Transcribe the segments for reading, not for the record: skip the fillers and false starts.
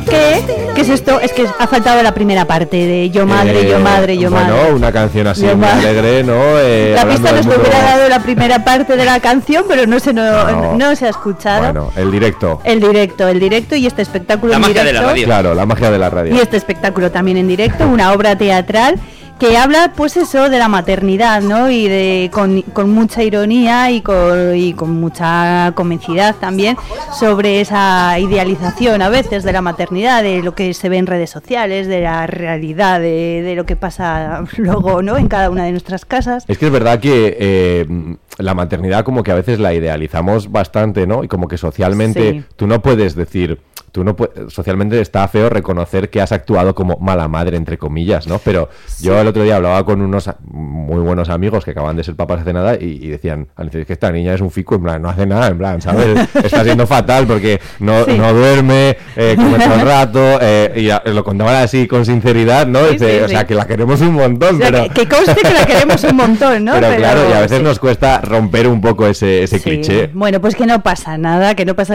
¿Qué es esto? Es que ha faltado la primera parte de Yo madre, yo madre, yo madre. Bueno, una canción así muy alegre, ¿no? La pista nos hubiera dado la primera parte de la canción, pero no se ha escuchado. Bueno, el directo y este espectáculo en directo. La magia de la radio. Claro, la magia de la radio. Y este espectáculo también en directo, una obra teatral que habla, pues eso, de la maternidad, ¿no? Y con mucha ironía y con mucha convencidad también sobre esa idealización a veces de la maternidad, de lo que se ve en redes sociales, de la realidad, de lo que pasa luego, ¿no? En cada una de nuestras casas. Es que es verdad que la maternidad como que a veces la idealizamos bastante, ¿no? Y como que socialmente tú no puedes decir... socialmente está feo reconocer que has actuado como mala madre, entre comillas, ¿no? Pero yo el otro día hablaba con unos muy buenos amigos que acaban de ser papás hace nada y decían, es que esta niña es un fico, en plan, no hace nada, en plan, ¿sabes? Está siendo fatal porque no duerme, come todo el rato, y lo contaban así con sinceridad, ¿no? O sea, que la queremos un montón, o sea, pero... Que conste que la queremos un montón, ¿no? Pero claro, y a veces nos cuesta romper un poco ese cliché. Bueno, pues que no pasa nada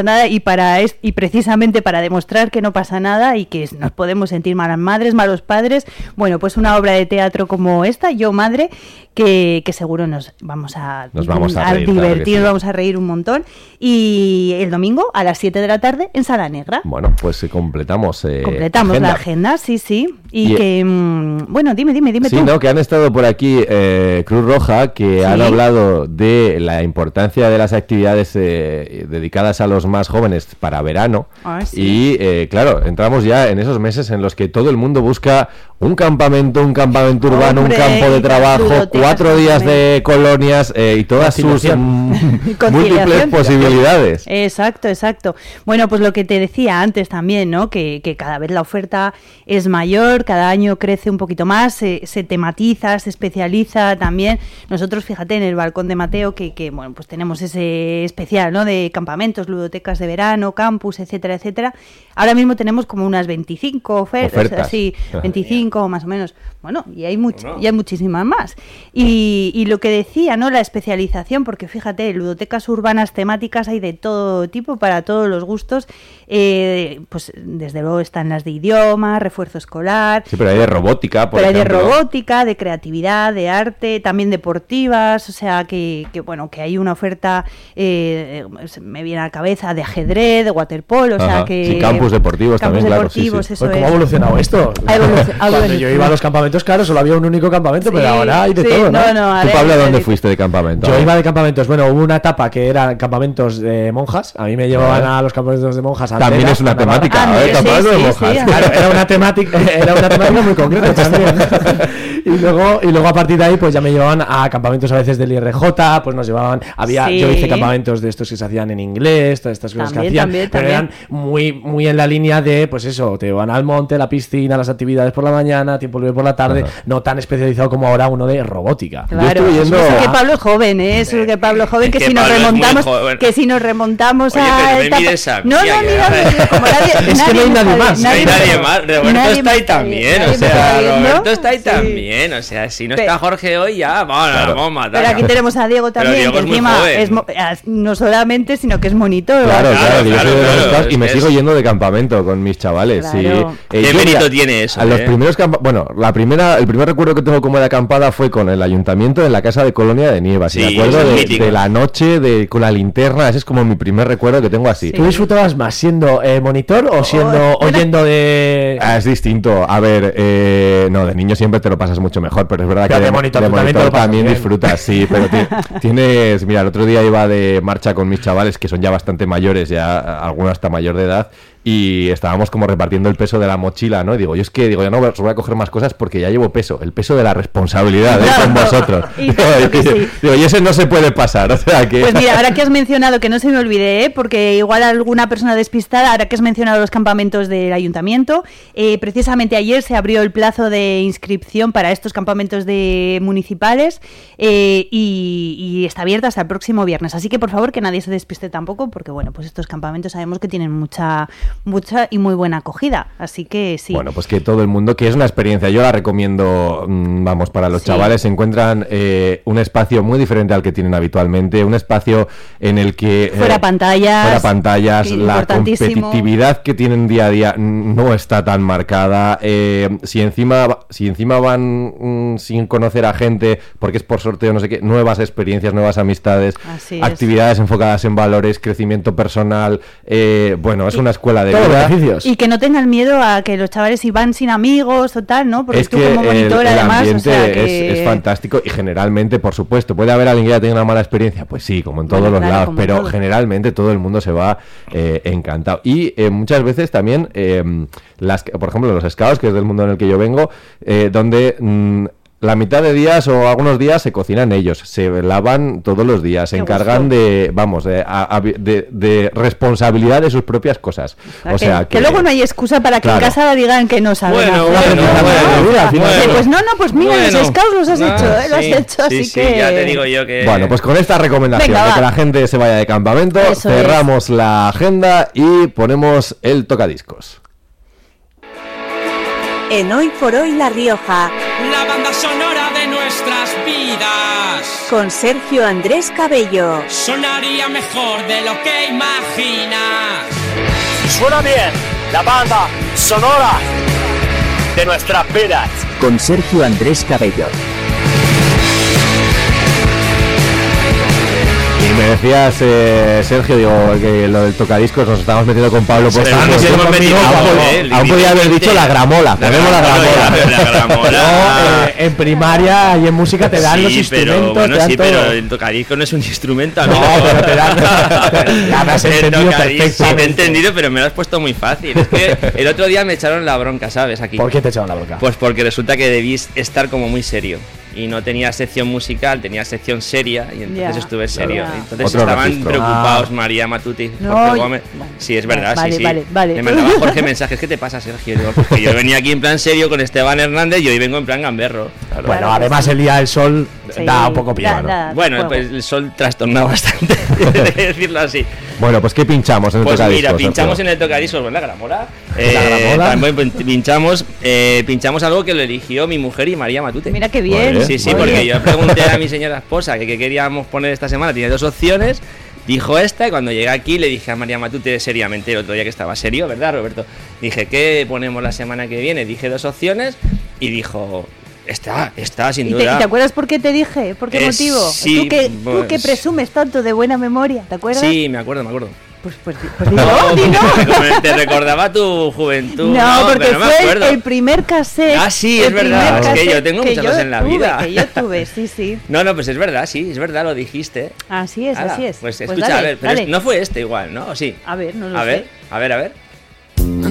y precisamente para demostrar que no pasa nada y que nos podemos sentir malas madres, malos padres, bueno, pues una obra de teatro como esta, Yo madre, que seguro nos vamos a reír, divertir, claro, nos vamos a reír un montón, y el domingo a las 7 de la tarde en Sala Negra. Bueno, pues completamos la agenda, sí, y que, bueno, dime sí, tú. No, que han estado por aquí Cruz Roja, que han hablado de la importancia de las actividades dedicadas a los más jóvenes para verano. Y claro, entramos ya en esos meses en los que todo el mundo busca un campamento urbano, un campo de trabajo, 4 días de colonias y todas sus múltiples posibilidades. Exacto. Bueno, pues lo que te decía antes también, ¿no? Que cada vez la oferta es mayor, cada año crece un poquito más, se tematiza, se especializa también. Nosotros, fíjate, en el balcón de Mateo, que bueno, pues tenemos ese especial, ¿no? De campamentos, ludotecas de verano, campus, etcétera. Ahora mismo tenemos como unas 25 ofertas. Así, 25 más o menos. Bueno, y hay muchísimas más. Y lo que decía, ¿no? La especialización, porque fíjate, ludotecas urbanas temáticas hay de todo tipo, para todos los gustos. Pues desde luego están las de idioma, refuerzo escolar. Sí, pero hay de robótica, por ejemplo. Hay de robótica, de creatividad, de arte, también deportivas, o sea que hay una oferta, me viene a la cabeza, de ajedrez, de waterpolo, o sea que... Sí, campus deportivos también, claro. Sí. Eso ¿cómo ha evolucionado esto? Cuando yo iba a los campamentos, claro, solo había un único campamento, pero ahora hay de todo, ¿no? ¿Tú, Pablo, dónde fuiste de campamento? Yo iba de campamentos, bueno, hubo una etapa que eran campamentos de monjas, a mí me llevaban a los campamentos de monjas. También es una temática, campamentos de monjas. Claro, era una temática muy concreta también. Y luego a partir de ahí pues ya me llevaban a campamentos a veces del IRJ, pues nos llevaban, yo hice campamentos de estos que se hacían en inglés, todas estas cosas que hacían, pero eran muy en la línea de, pues eso, te van al monte, a la piscina, las actividades por la mañana, tiempo libre por la tarde, no tan especializado como ahora uno de robótica. Claro, eso que Pablo es joven, eso que Pablo es joven, que si nos remontamos a... No, como nadie, es que no hay nadie más. No hay nadie más. Roberto está ahí también, o sea, Roberto está ahí también, o sea, si no está Jorge hoy ya, vamos a matar. Pero aquí tenemos a Diego también, que encima no solamente, sino que es monitor. Claro, y me sigo yendo de campamento con mis chavales. Claro. ¿Qué mérito tiene eso? A los primeros el primer recuerdo que tengo como de acampada fue con el ayuntamiento en la casa de Colonia de Nievas. Y me acuerdo de la noche con la linterna, ese es como mi primer recuerdo que tengo así. ¿Tú disfrutabas más siendo monitor o siendo oyendo de...? Es distinto. A ver, no, de niño siempre te lo pasas mucho mejor, pero es verdad que de monitor también disfrutas, sí, pero tienes... Mira, el otro día iba de marcha con mis chavales, que son ya bastante mayores, ya algunos hasta mayor de edad, y estábamos como repartiendo el peso de la mochila, ¿no? Y digo, ya no os voy a coger más cosas porque ya llevo peso, el peso de la responsabilidad con vosotros. Digo, y ese no se puede pasar, o sea que... Pues mira, ahora que has mencionado, que no se me olvide, porque igual alguna persona despistada, ahora que has mencionado los campamentos del ayuntamiento, precisamente ayer se abrió el plazo de inscripción para estos campamentos municipales y está abierta hasta el próximo viernes, así que por favor que nadie se despiste tampoco, porque bueno, pues estos campamentos sabemos que tienen mucha mucha y muy buena acogida, así que sí. Bueno, pues que todo el mundo, que es una experiencia, yo la recomiendo, vamos, para los chavales, se encuentran un espacio muy diferente al que tienen habitualmente, un espacio en el que... fuera pantallas, la competitividad que tienen día a día no está tan marcada, si encima van sin conocer a gente, porque es por sorteo, no sé qué, nuevas experiencias, nuevas amistades, actividades enfocadas en valores, crecimiento personal, bueno, es una escuela de vida. Y que no tengan miedo a que los chavales si van sin amigos o tal, ¿no? Porque tú como monitor además, ambiente o sea, que... es fantástico y generalmente, por supuesto, puede haber alguien que ya tenga una mala experiencia, pues sí, como en todos los lados, pero generalmente todo el mundo se va encantado. Y muchas veces también, por ejemplo, los scouts, que es del mundo en el que yo vengo, donde... la mitad de días o algunos días se cocinan ellos, se lavan todos los días, se encargan de responsabilidad de sus propias cosas. O sea que luego no hay excusa para que en casa digan que no saben. Pues mira, los scouts los has hecho, lo has hecho, así que... ya te digo yo que... Bueno, pues con esta recomendación de que la gente se vaya de campamento, cerramos la agenda y ponemos el tocadiscos. En Hoy por Hoy La Rioja, la banda sonora de nuestras vidas, con Sergio Andrés Cabello. Sonaría mejor de lo que imaginas. Suena bien, la banda sonora de nuestras vidas, con Sergio Andrés Cabello. Y me decías, Sergio, digo, que lo del tocadiscos nos estamos metiendo con Pablo. Pues aún podía haber dicho la gramola. Ponemos la gramola. En primaria y en música te dan los instrumentos. Pero el tocadiscos no es un instrumento. No, pero te dan. Ya has entendido perfecto. Sí, me he entendido, pero me lo has puesto muy fácil. Es que el otro día me echaron la bronca, ¿sabes? Aquí. ¿Por qué te echaron la bronca? Pues porque resulta que debís estar como muy serio. Y no tenía sección musical, tenía sección seria, y entonces estuve serio. Entonces estaban preocupados María Matute y Jorge Gómez. Sí, es verdad, Vale. Me mandaba Jorge mensajes, ¿qué te pasa, Sergio? Digo, porque yo venía aquí en plan serio con Esteban Hernández y hoy vengo en plan gamberro. Claro. Bueno, además el día del sol da un poco pie. Bueno, pues el sol trastornaba bastante, de decirlo así. Bueno, pues ¿qué pinchamos en el tocadiscos? Pues mira, pinchamos en el tocadiscos, la gramola. Pinchamos algo que lo eligió mi mujer y María Matute. Mira qué bien. Sí, porque yo pregunté a mi señora esposa que queríamos poner esta semana, tenía 2 opciones, dijo esta, y cuando llegué aquí le dije a María Matute seriamente, el otro día que estaba serio, ¿verdad, Roberto? Dije, ¿qué ponemos la semana que viene? Dije 2 opciones y dijo... Está sin duda. ¿Y te acuerdas por qué te dije? ¿Por qué motivo? Sí, tú que presumes tanto de buena memoria, ¿te acuerdas? Sí, me acuerdo. Pues dilo. Te recordaba tu juventud. No, porque no fue el primer cassette. Ah, sí, es verdad. Es que yo tengo muchas cosas en la vida. Que yo tuve, sí. No, pues es verdad, lo dijiste. Así es. Pues escucha, dale, a ver, pero no fue este igual, ¿no? ¿O sí? A ver, no lo sé. A ver.